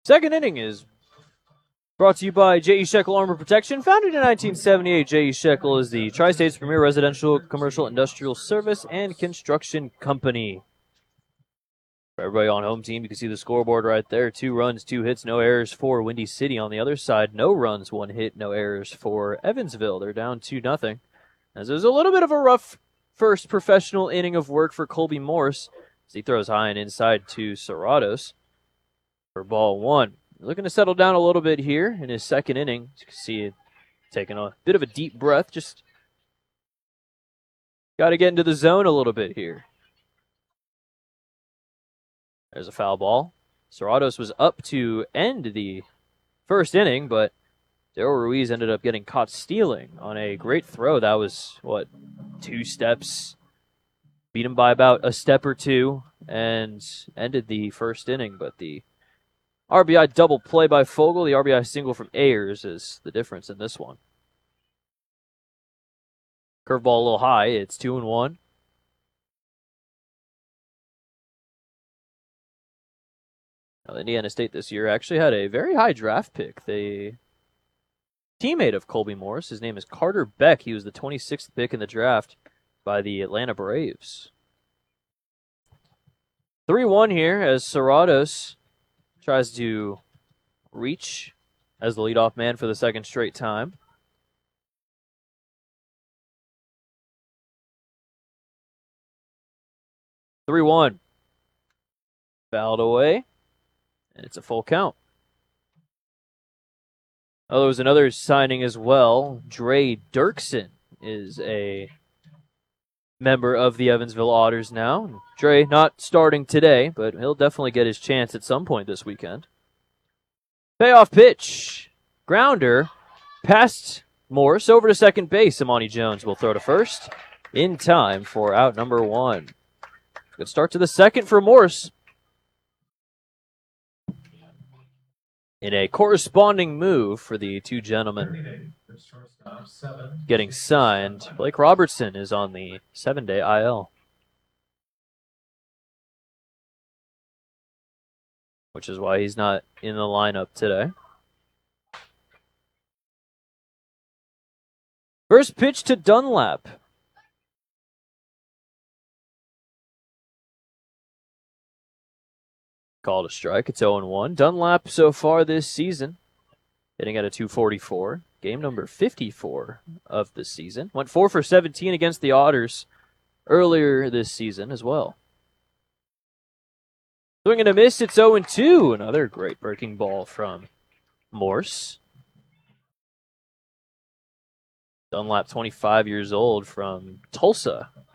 Second inning is brought to you by J.E. Shekel Armor Protection. Founded in 1978, J.E. Shekel is the Tri-State's premier residential, commercial, industrial service and construction company. For everybody on home team, you can see the scoreboard right there. 2 runs, 2 hits, no errors for Windy City. On the other side, no runs, 1 hit, no errors for Evansville. They're down 2-0. As there's a little bit of a rough first professional inning of work for Colby Morse as he throws high and inside to Serratos for ball 1. Looking to settle down a little bit here in his second inning. As you can see it taking a bit of a deep breath. Just got to get into the zone a little bit here. There's a foul ball. Serratos was up to end the first inning, but Daryl Ruiz ended up getting caught stealing on a great throw. That was, 2 steps? Beat him by about a step or 2 and ended the first inning. But the RBI double play by Fogle, the RBI single from Ayers is the difference in this one. Curveball a little high. It's 2-1. Now, Indiana State this year actually had a very high draft pick. The teammate of Colby Morse, his name is Carter Beck. He was the 26th pick in the draft by the Atlanta Braves. 3-1 here as Serratos tries to reach as the leadoff man for the second straight time. Fouled away, and it's a full count. Oh, there was another signing as well. Dre Dirksen is a member of the Evansville Otters now. Dre not starting today, but he'll definitely get his chance at some point this weekend. Payoff pitch. Grounder past Morse over to second base. Amani Jones will throw to first in time for out number 1. Good start to the second for Morse. In a corresponding move for the 2 gentlemen getting signed, Blake Robertson is on the 7-day IL, which is why he's not in the lineup today. First pitch to Dunlap. Called a strike. It's 0-1. Dunlap so far this season hitting at a .244. Game number 54 of the season. Went 4 for 17 against the Otters earlier this season as well. Swing and a miss. It's 0-2. Another great breaking ball from Morse. Dunlap, 25 years old, from Tulsa.